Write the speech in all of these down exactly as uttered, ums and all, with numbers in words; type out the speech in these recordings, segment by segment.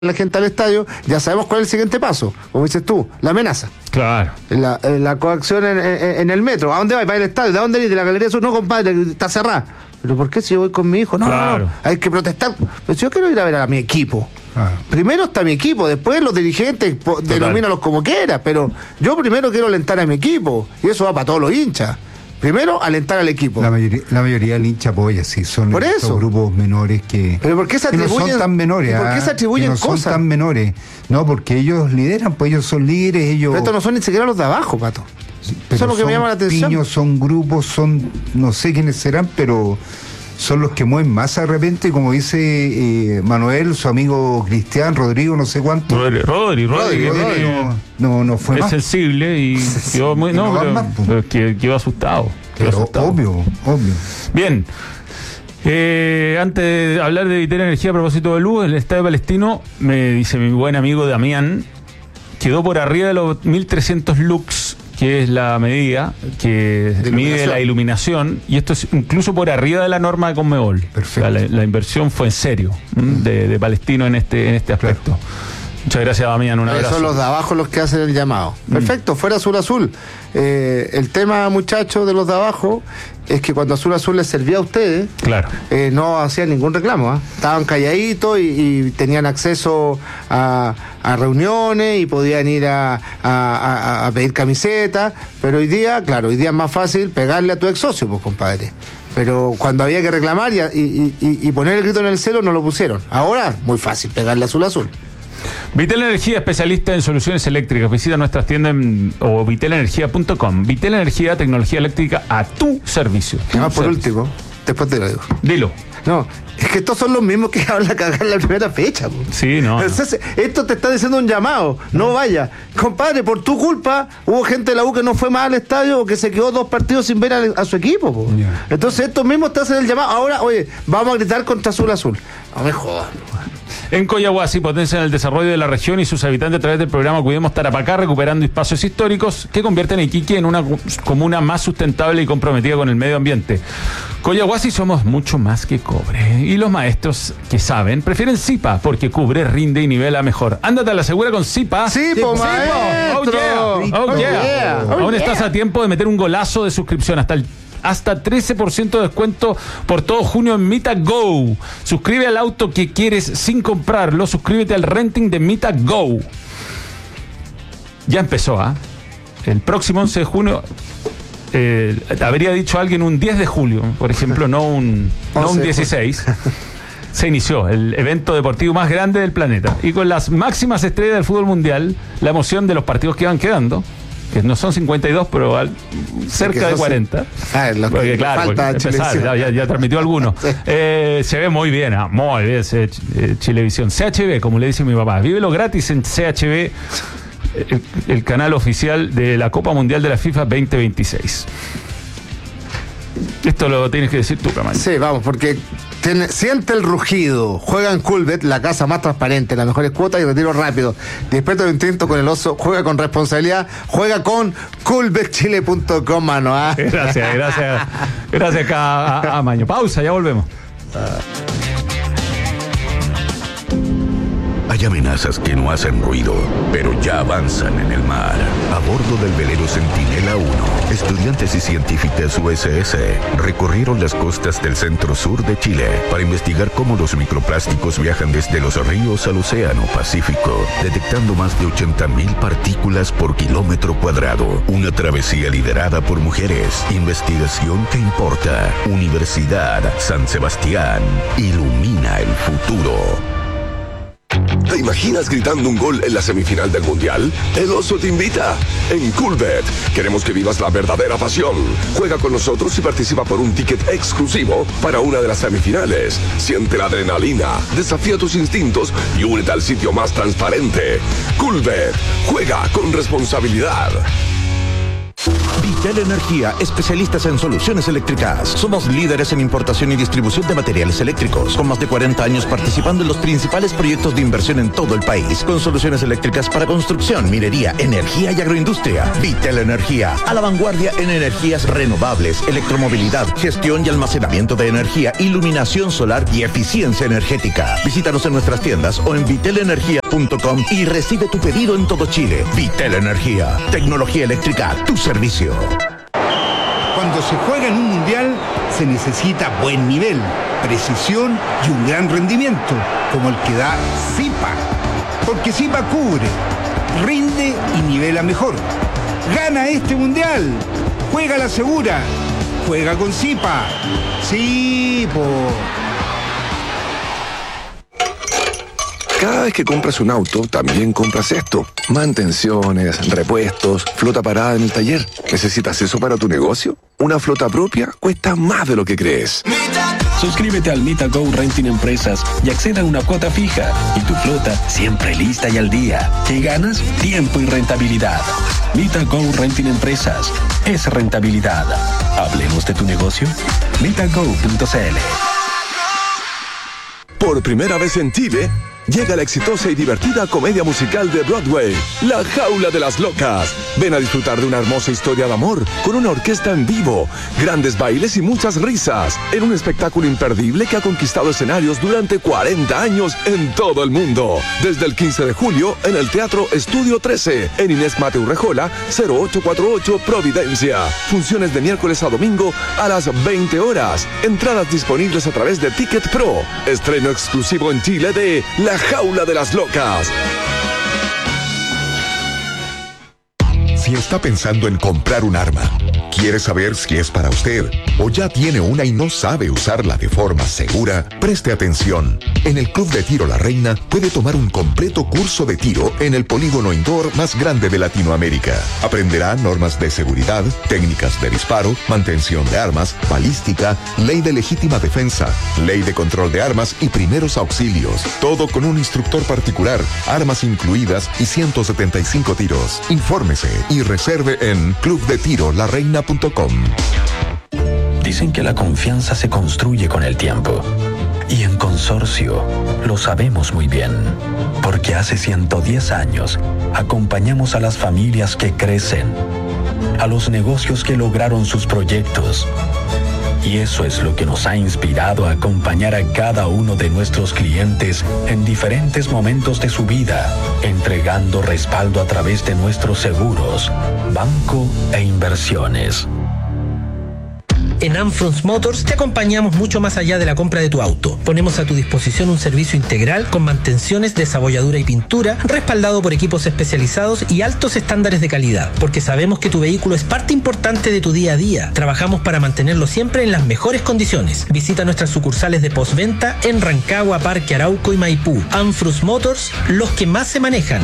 la gente al estadio, ya sabemos cuál es el siguiente paso, como dices tú, la amenaza. Claro. La, la coacción en, en, en el metro. ¿A dónde vas? ¿Para el estadio? ¿De dónde eres? ¿De la Galería Sur? No, compadre, está cerrada. ¿Pero por qué si yo voy con mi hijo? No, claro. no, no, hay que protestar. Pero si yo quiero ir a ver a mi equipo. Ah. Primero está mi equipo, después los dirigentes, denomínalos como quieras, pero yo primero quiero alentar a mi equipo, y eso va para todos los hinchas. Primero, alentar al equipo. La mayoría, la mayoría del hincha apoya, sí, son Por estos eso. grupos menores que, ¿Pero por qué se que no atribuyen, son tan menores. ¿por qué se atribuyen no cosas? son tan menores. No, porque ellos lideran, pues ellos son líderes, ellos... Pero estos no son ni siquiera los de abajo, Pato. Sí, eso es lo que me llama la atención. Piños, son grupos, son, no sé quiénes serán, pero son los que mueven más de repente, como dice eh, Manuel, su amigo Cristian, Rodrigo, no sé cuánto. Rodri, Rodri, Rodri, Rodri, Rodri no, no, no fue es más. sensible y quedó muy, no, no pero, más, pero que, quedó asustado. Quedó Pero asustado. obvio, obvio. Bien. Eh, antes de hablar de Vital Energía a propósito de luz, el Estadio Palestino, me dice mi buen amigo Damián, quedó por arriba de los mil trescientos lux, que es la medida que mide la iluminación, y esto es incluso por arriba de la norma de Conmebol. Perfecto. La, la inversión fue en serio de, de Palestino en este, en este aspecto. Claro. Muchas gracias, Damián, un abrazo. Son los de abajo los que hacen el llamado. Mm. Perfecto, fuera Azul Azul. Eh, el tema, muchachos, de los de abajo es que cuando Azul Azul les servía a ustedes, claro. eh, no hacían ningún reclamo. ¿eh? Estaban calladitos y, y tenían acceso a, a reuniones y podían ir a, a, a, a pedir camisetas. Pero hoy día, claro, hoy día es más fácil pegarle a tu ex socio, pues, compadre. Pero cuando había que reclamar y, y, y, y poner el grito en el cielo, no lo pusieron. Ahora, muy fácil pegarle a Azul Azul. Vital Energía, especialista en soluciones eléctricas. Visita nuestras tiendas en, o vital energía punto com. Vital Energía, tecnología eléctrica a tu servicio. Tu Además, por servicio. último, después te lo digo. Dilo. No, es que estos son los mismos que hablan a cagar la primera fecha. Po. Sí, no, no. Entonces, esto te está diciendo un llamado. No vaya. Compadre, por tu culpa, hubo gente de la U que no fue más al estadio o que se quedó dos partidos sin ver a, a su equipo. Po. Yeah. Entonces, estos mismos te hacen el llamado. Ahora, oye, vamos a gritar contra Azul Azul. No me jodas. En Coyahuasi potencian el desarrollo de la región y sus habitantes a través del programa Cuidemos Tarapacá, recuperando espacios históricos que convierten a Iquique en una comuna más sustentable y comprometida con el medio ambiente. Coyahuasi somos mucho más que cobre. Y los maestros que saben prefieren Zipa porque cubre, rinde y nivela mejor. Ándate a la segura con Zipa. ¡Zipo, maestro! ¡Oh, yeah! ¡Oh, yeah! Oh, yeah. Oh, Aún yeah. estás a tiempo de meter un golazo de suscripción hasta el Hasta trece por ciento de descuento por todo junio en Mita Go. Suscribe al auto que quieres sin comprarlo. Suscríbete al renting de Mita Go. Ya empezó, ¿ah? ¿eh? El próximo once de junio. Eh, habría dicho alguien un diez de julio, por ejemplo, no un, no un dieciséis. Se inició el evento deportivo más grande del planeta. Y con las máximas estrellas del fútbol mundial, la emoción de los partidos que van quedando, que no son cincuenta y dos, pero al, cerca de cuarenta. Ah, lo porque, claro, porque empezar, ya, ya, ya transmitió alguno. Sí. Eh, se ve muy bien, ah, muy bien ese, eh, Chilevisión. C H B, como le dice mi papá. Vívelo gratis en C H B, el, el canal oficial de la Copa Mundial de la FIFA veinte veintiséis. Esto lo tienes que decir tú, Camaño. Sí, vamos, porque tiene, siente el rugido. Juega en Coolbet, la casa más transparente, las mejores cuotas y retiro rápido. Despierta tu instinto con el oso, juega con responsabilidad, juega con coolbet chile punto com, mano. ¿ah? Gracias, gracias. Gracias a, a, a Maño. Pausa, ya volvemos. Hay amenazas que no hacen ruido, pero ya avanzan en el mar. A bordo del velero Centinela uno, estudiantes y científicas U S S recorrieron las costas del centro-sur de Chile para investigar cómo los microplásticos viajan desde los ríos al océano Pacífico, detectando más de ochenta mil partículas por kilómetro cuadrado. Una travesía liderada por mujeres. Investigación que importa. Universidad San Sebastián. Ilumina el futuro. ¿Te imaginas gritando un gol en la semifinal del Mundial? El oso te invita. En Coolbet queremos que vivas la verdadera pasión. Juega con nosotros y participa por un ticket exclusivo para una de las semifinales. Siente la adrenalina, desafía tus instintos y únete al sitio más transparente. Coolbet. Juega con responsabilidad. Vitel Energía, especialistas en soluciones eléctricas. Somos líderes en importación y distribución de materiales eléctricos, con más de cuarenta años participando en los principales proyectos de inversión en todo el país, con soluciones eléctricas para construcción, minería, energía y agroindustria. Vitel Energía, a la vanguardia en energías renovables, electromovilidad, gestión y almacenamiento de energía, iluminación solar y eficiencia energética. Visítanos en nuestras tiendas o en vitel energía punto com y recibe tu pedido en todo Chile. Vitel Energía, tecnología eléctrica a tu servicio. Cuando se juega en un mundial se necesita buen nivel, precisión y un gran rendimiento, como el que da Zipa. Porque Zipa cubre, rinde y nivela mejor. Gana este mundial. Juega la segura. Juega con Zipa. Sí, po. Cada vez que compras un auto, también compras esto. Mantenciones, repuestos, flota parada en el taller. ¿Necesitas eso para tu negocio? Una flota propia cuesta más de lo que crees. Suscríbete al MitaGo Renting Empresas y acceda a una cuota fija. Y tu flota siempre lista y al día. ¿Qué ganas? Tiempo y rentabilidad. MitaGo Renting Empresas. Es rentabilidad. Hablemos de tu negocio. mitago punto c l. Por primera vez en Chile, llega la exitosa y divertida comedia musical de Broadway, La Jaula de las Locas. Ven a disfrutar de una hermosa historia de amor con una orquesta en vivo, grandes bailes y muchas risas, en un espectáculo imperdible que ha conquistado escenarios durante cuarenta años en todo el mundo. Desde el quince de julio en el Teatro Estudio trece, en Inés Mateu Rejola, cero ocho cuatro ocho Providencia. Funciones de miércoles a domingo a las veinte horas. Entradas disponibles a través de Ticket Pro. Estreno exclusivo en Chile de La Jaula de las Locas. Si está pensando en comprar un arma, quiere saber si es para usted o ya tiene una y no sabe usarla de forma segura, preste atención. En el Club de Tiro La Reina puede tomar un completo curso de tiro en el polígono indoor más grande de Latinoamérica. Aprenderá normas de seguridad, técnicas de disparo, mantención de armas, balística, ley de legítima defensa, ley de control de armas y primeros auxilios. Todo con un instructor particular, armas incluidas y ciento setenta y cinco tiros. Infórmese y reserve en club de tiro la reina punto com. Dicen que la confianza se construye con el tiempo. Y en Consorcio lo sabemos muy bien, porque hace ciento diez años acompañamos a las familias que crecen, a los negocios que lograron sus proyectos. Y eso es lo que nos ha inspirado a acompañar a cada uno de nuestros clientes en diferentes momentos de su vida, entregando respaldo a través de nuestros seguros, banco e inversiones. En Amfrons Motors te acompañamos mucho más allá de la compra de tu auto. Ponemos a tu disposición un servicio integral con mantenciones, desabolladura y pintura, respaldado por equipos especializados y altos estándares de calidad, porque sabemos que tu vehículo es parte importante de tu día a día. Trabajamos para mantenerlo siempre en las mejores condiciones. Visita nuestras sucursales de postventa en Rancagua, Parque Arauco y Maipú. Amfrons Motors, los que más se manejan.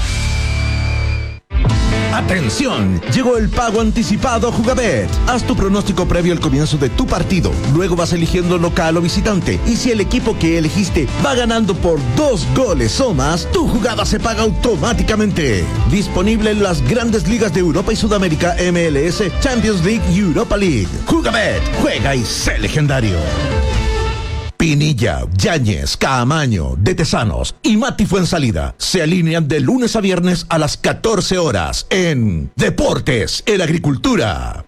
¡Atención! Llegó el pago anticipado Jugabet. Haz tu pronóstico previo al comienzo de tu partido. Luego vas eligiendo local o visitante. Y si el equipo que elegiste va ganando por dos goles o más, tu jugada se paga automáticamente. Disponible en las grandes ligas de Europa y Sudamérica, M L S, Champions League y Europa League. Jugabet, juega y sé legendario. Pinilla, Yáñez, Caamaño, De Tesanos y Mati Fuensalida se alinean de lunes a viernes a las catorce horas en Deportes en Agricultura.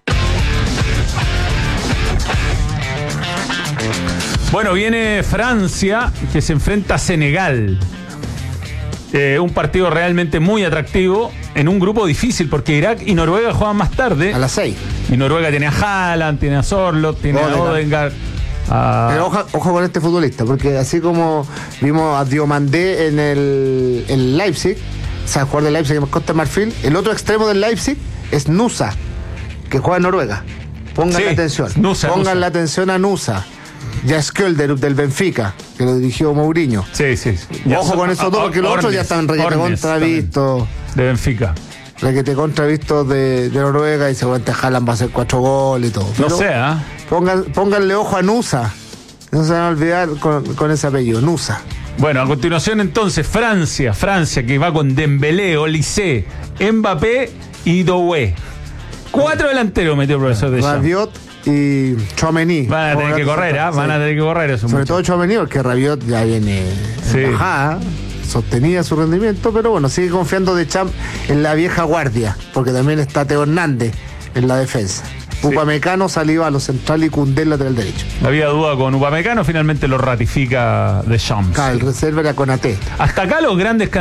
Bueno, viene Francia, que se enfrenta a Senegal. Eh, un partido realmente muy atractivo en un grupo difícil, porque Irak y Noruega juegan más tarde. A las seis. Y Noruega tiene a Haaland, tiene a Sorloth, tiene a Odegaard. Ah. Pero ojo, ojo con este futbolista, porque así como vimos a Diomandé en el, el Leipzig, o sea, el jugador de Leipzig en Costa de Marfil, el otro extremo del Leipzig es Nusa, que juega en Noruega. Pongan sí, la atención. Nusa, Pongan Nusa. la atención a Nusa. Jaskjöld del, del Benfica, que lo dirigió Mourinho. Sí, sí. Ya ojo son, con esos dos, porque los otros ya están requete contravistos. De Benfica. Requete contravistos de, de Noruega, y seguramente Haaland va a hacer cuatro goles y todo. No Pero sé, ¿ah? ¿eh? Pongan, pónganle ojo a Nusa. No se van a olvidar con, con ese apellido, Nusa. Bueno, a continuación entonces, Francia. Francia, que va con Dembélé, Olysée, Mbappé y Doué. Cuatro delanteros metió el profesor de Champs. Rabiot y Tchouaméni. Van a tener que correr, ¿ah? Van a tener que correr eso. Sobre todo Tchouaméni, porque Rabiot ya viene Sí. en bajada, sostenía su rendimiento, pero bueno, sigue confiando de Champ en la vieja guardia, porque también está Teo Hernández en la defensa. Upamecano salió a los centrales y Koundé el lateral derecho. Había duda con Upamecano, finalmente lo ratifica de Champs. Acá el reserva era Konaté. Hasta acá los grandes